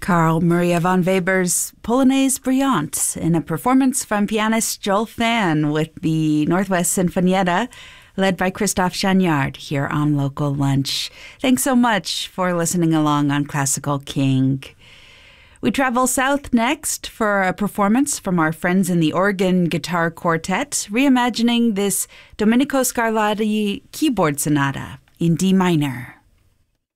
Carl Maria von Weber's Polonaise Brillante in a performance from pianist Joel Phan with the Northwest Sinfonietta, led by Christophe Chagnard here on Local Lunch. Thanks so much for listening along on Classical King. We travel south next for a performance from our friends in the Organ Guitar Quartet, reimagining this Domenico Scarlatti keyboard sonata in D minor.